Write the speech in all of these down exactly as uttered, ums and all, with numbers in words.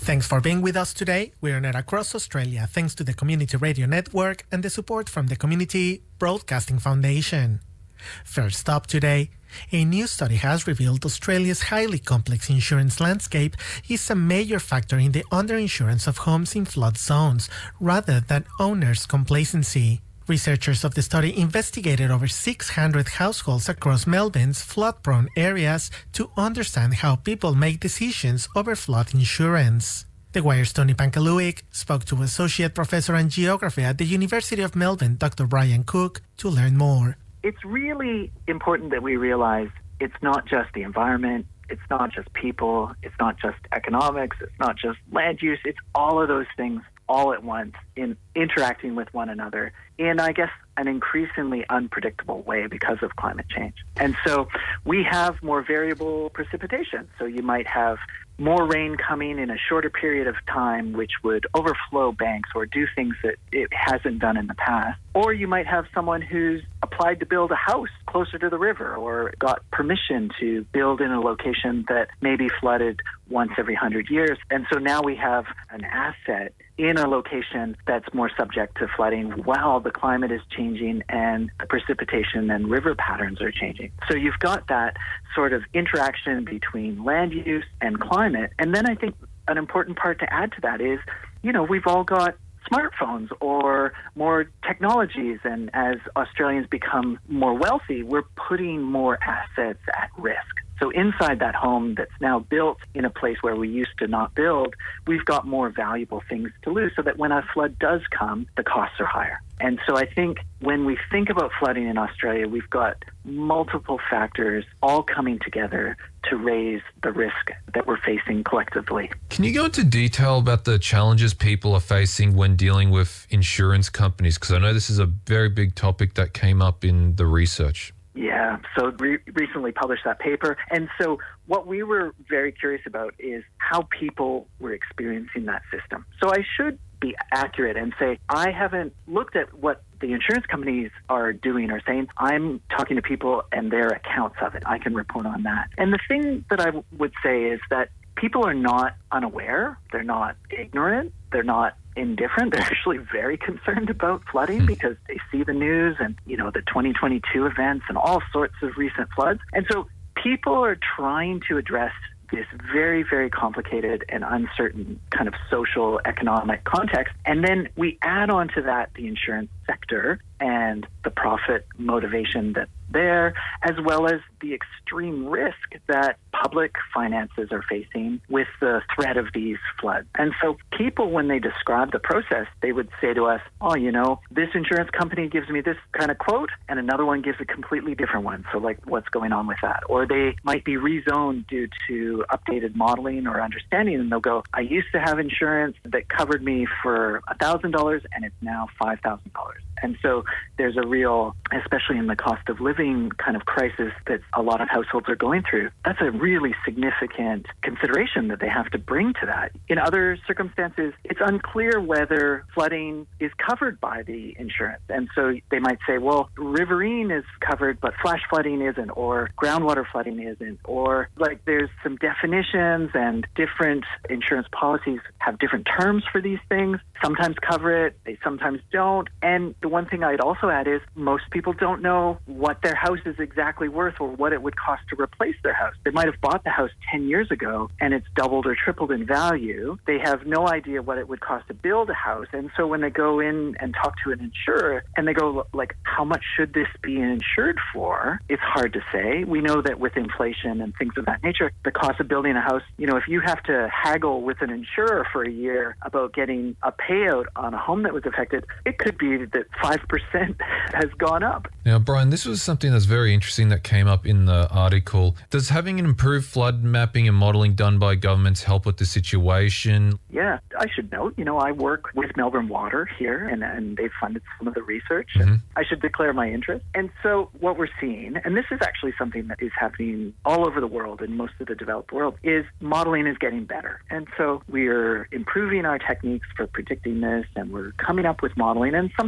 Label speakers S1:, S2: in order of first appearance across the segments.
S1: Thanks for being with us today. We're on air across Australia thanks to the Community Radio Network and the support from the Community Broadcasting Foundation. First up today, a new study has revealed Australia's highly complex insurance landscape is a major factor in the underinsurance of homes in flood zones, rather than owners' complacency. Researchers of the study investigated over six hundred households across Melbourne's flood-prone areas to understand how people make decisions over flood insurance. The Wire's Tony Pankaluik spoke to Associate Professor in Geography at the University of Melbourne, Doctor Brian Cook, to learn more.
S2: It's really important that we realize it's not just the environment, it's not just people, it's not just economics, it's not just land use, it's all of those things all at once in interacting with one another in, I guess, an increasingly unpredictable way because of climate change. And so we have more variable precipitation. So you might have more rain coming in a shorter period of time, which would overflow banks or do things that it hasn't done in the past. Or you might have someone who's applied to build a house closer to the river or got permission to build in a location that may be flooded once every hundred years. And so now we have an asset in a location that's more subject to flooding while the climate is changing and the precipitation and river patterns are changing. So you've got that sort of interaction between land use and climate. And then I think an important part to add to that is, you know, we've all got smartphones or more technologies, and as Australians become more wealthy, we're putting more assets at risk. So inside that home that's now built in a place where we used to not build, we've got more valuable things to lose so that when a flood does come, the costs are higher. And so I think when we think about flooding in Australia, we've got multiple factors all coming together to raise the risk that we're facing collectively.
S3: Can you go into detail about the challenges people are facing when dealing with insurance companies? Because I know this is a very big topic that came up in the research.
S2: Yeah, so we recently published that paper. And so what we were very curious about is how people were experiencing that system. So I should be accurate and say I haven't looked at what the insurance companies are doing or saying. I'm talking to people and their accounts of it. I can report on that. And the thing that I w- would say is that people are not unaware. They're not ignorant. They're not indifferent. They're actually very concerned about flooding because they see the news and, you know, the twenty twenty-two events and all sorts of recent floods. And so people are trying to address this very, very complicated and uncertain kind of social, economic context. And then we add on to that the insurance sector and the profit motivation that's there, as well as the extreme risk that public finances are facing with the threat of these floods. And so people, when they describe the process, they would say to us, oh, you know, this insurance company gives me this kind of quote and another one gives a completely different one. So like, what's going on with that? Or they might be rezoned due to updated modeling or understanding, and they'll go, I used to have insurance that covered me for one thousand dollars and it's now five thousand dollars. And so there's a real, especially in the cost of living kind of crisis that a lot of households are going through, that's a really significant consideration that they have to bring to that. In other circumstances, it's unclear whether flooding is covered by the insurance. And so they might say, well, riverine is covered, but flash flooding isn't, or groundwater flooding isn't, or like there's some definitions and different insurance policies have different terms for these things. Sometimes cover it, they sometimes don't. And the one thing I'd also add is most people don't know what their house is exactly worth or what it would cost to replace their house. They might have bought the house ten years ago and it's doubled or tripled in value. They have no idea what it would cost to build a house. And so when they go in and talk to an insurer and they go, like, how much should this be insured for? It's hard to say. We know that with inflation and things of that nature, the cost of building a house, you know, if you have to haggle with an insurer for a year about getting a payout on a home that was affected, it could be that five percent has gone up.
S3: Now, Brian, this was something that's very interesting that came up in the article. Does having an improved flood mapping and modelling done by governments help with the situation?
S2: Yeah, I should note, you know, I work with Melbourne Water here, and, and they've funded some of the research.
S3: Mm-hmm.
S2: And I should declare my interest. And so what we're seeing, and this is actually something that is happening all over the world in most of the developed world, is modelling is getting better. And so we're improving our techniques for predicting this, and we're coming up with modelling. And sometimes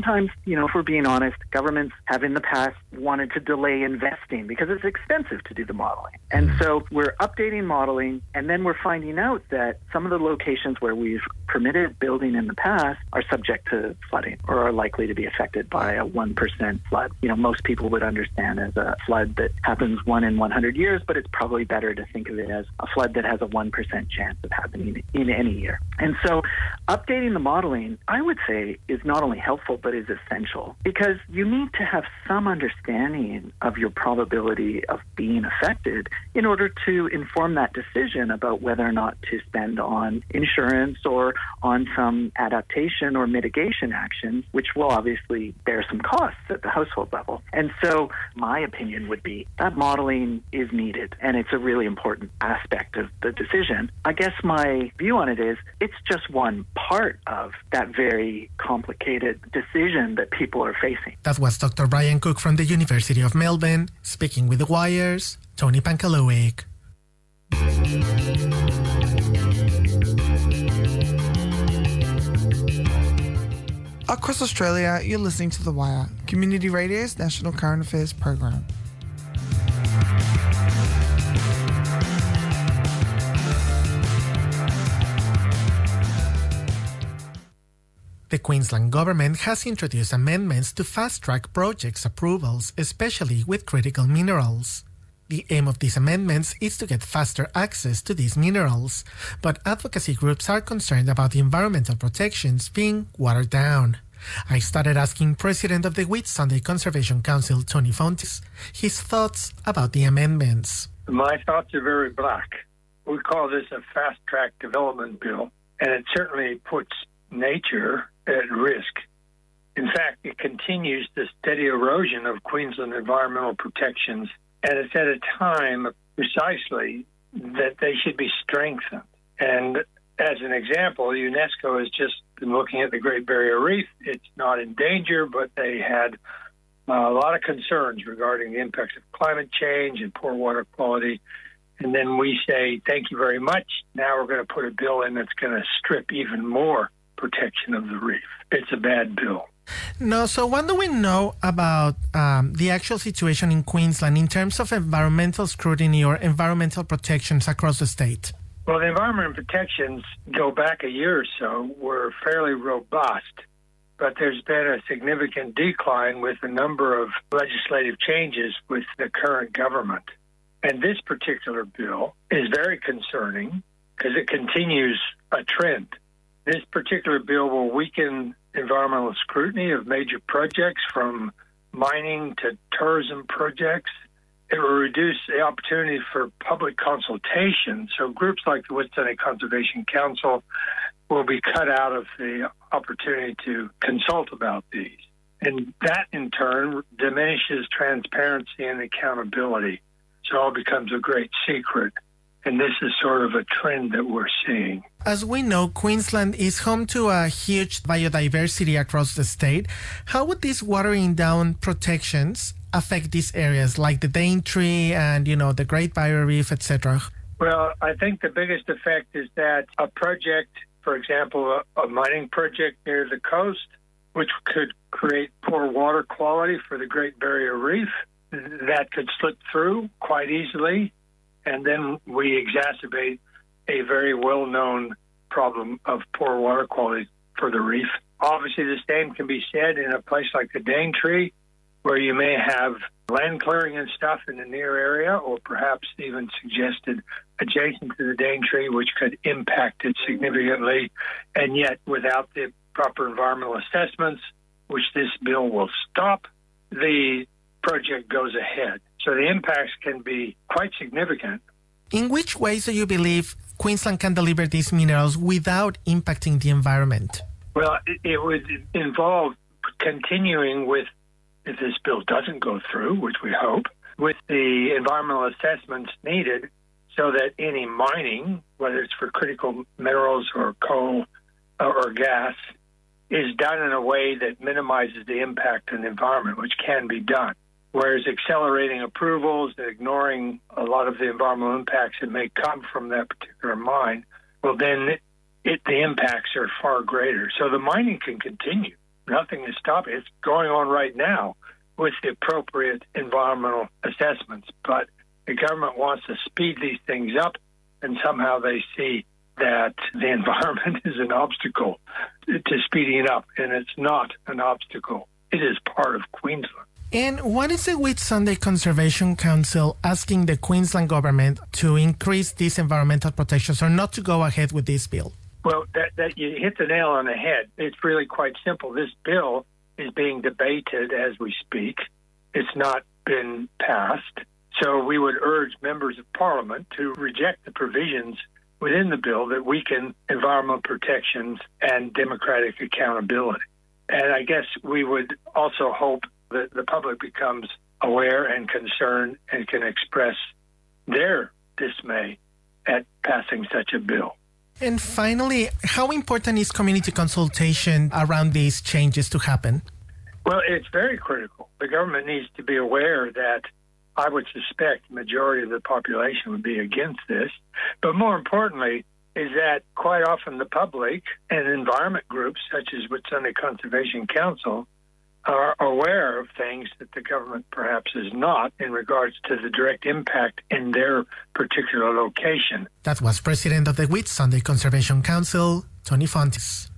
S2: you know, if we're being honest, governments have in the past wanted to delay investing because it's expensive to do the modeling. And so we're updating modeling, and then we're finding out that some of the locations where we've permitted building in the past are subject to flooding or are likely to be affected by a one percent flood. You know, most people would understand as a flood that happens one in one hundred years, but it's probably better to think of it as a flood that has a one percent chance of happening in any year. And so updating the modeling, I would say, is not only helpful, but is essential, because you need to have some understanding of your probability of being affected in order to inform that decision about whether or not to spend on insurance or on some adaptation or mitigation actions, which will obviously bear some costs at the household level. And so my opinion would be that modeling is needed, and it's a really important aspect of the decision. I guess my view on it is it's just one part of that very complicated decision that people are facing.
S1: That was Doctor Brian Cook from the University of Melbourne, speaking with The Wire's Tony Pankalowick.
S4: Across Australia, you're listening to The Wire, Community Radio's national current affairs program.
S1: The Queensland Government has introduced amendments to fast-track projects approvals, especially with critical minerals. The aim of these amendments is to get faster access to these minerals, but advocacy groups are concerned about the environmental protections being watered down. I started asking President of the Whitsunday Conservation Council, Tony Fontes, his thoughts about the amendments.
S5: My thoughts are very black. We call this a fast-track development bill, and it certainly puts nature at risk. In fact, it continues the steady erosion of Queensland environmental protections, and it's at a time precisely that they should be strengthened. And as an example, UNESCO has just been looking at the Great Barrier Reef. It's not in danger, but they had uh, a lot of concerns regarding the impacts of climate change and poor water quality. And then we say, thank you very much. Now we're going to put a bill in that's going to strip even more protection of the reef. It's a bad bill.
S1: No, so what do we know about um, the actual situation in Queensland in terms of environmental scrutiny or environmental protections across the state?
S5: Well, the environmental protections go back a year or so, were fairly robust, but there's been a significant decline with a number of legislative changes with the current government. And this particular bill is very concerning because it continues a trend. This particular bill will weaken environmental scrutiny of major projects from mining to tourism projects. It will reduce the opportunity for public consultation. So groups like the Whitsunday Conservation Council will be cut out of the opportunity to consult about these. And that, in turn, diminishes transparency and accountability. So it all becomes a great secret. And this is sort of a trend that we're seeing.
S1: As we know, Queensland is home to a huge biodiversity across the state. How would these watering down protections affect these areas like the Daintree and, you know, the Great Barrier Reef, et cetera?
S5: Well, I think the biggest effect is that a project, for example, a, a mining project near the coast, which could create poor water quality for the Great Barrier Reef, that could slip through quite easily. And then we exacerbate a very well-known problem of poor water quality for the reef. Obviously, the same can be said in a place like the Daintree, where you may have land clearing and stuff in the near area, or perhaps even suggested adjacent to the Daintree, which could impact it significantly. And yet, without the proper environmental assessments, which this bill will stop, the project goes ahead. So the impacts can be quite significant.
S1: In which ways do you believe Queensland can deliver these minerals without impacting the environment?
S5: Well, it, it would involve continuing with, if this bill doesn't go through, which we hope, with the environmental assessments needed so that any mining, whether it's for critical minerals or coal or, or gas, is done in a way that minimizes the impact on the environment, which can be done. Whereas accelerating approvals and ignoring a lot of the environmental impacts that may come from that particular mine, well, then it, it, the impacts are far greater. So the mining can continue. nothing is stopping. It's going on right now with the appropriate environmental assessments. But the government wants to speed these things up, and somehow they see that the environment is an obstacle to speeding it up, and it's not an obstacle. It is part of Queensland.
S1: And what is the Whitsunday Conservation Council asking the Queensland government to increase these environmental protections or not to go ahead with this bill?
S5: Well, that, that you hit the nail on the head. It's really quite simple. This bill is being debated as we speak. It's not been passed. So we would urge members of Parliament to reject the provisions within the bill that weaken environmental protections and democratic accountability. And I guess we would also hope that the public becomes aware and concerned and can express their dismay at passing such a bill.
S1: And finally, how important is community consultation around these changes to happen?
S5: Well, it's very critical. The government needs to be aware that I would suspect the majority of the population would be against this. But more importantly, is that quite often the public and environment groups, such as Whitsunday Conservation Council, are aware of things that the government perhaps is not in regards to the direct impact in their particular location.
S1: That was President of the Whitsunday Conservation Council, Tony Fontes.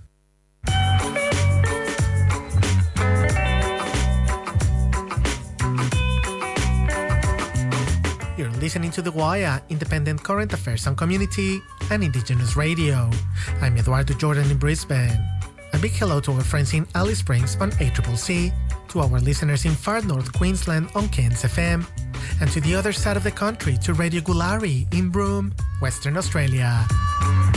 S1: You're listening to The Wire, independent current affairs on community and Indigenous radio. I'm Eduardo Jordan in Brisbane. A big hello to our friends in Alice Springs on A C C C, to our listeners in far north Queensland on Cairns F M, and to the other side of the country to Radio Gulari in Broome, Western Australia.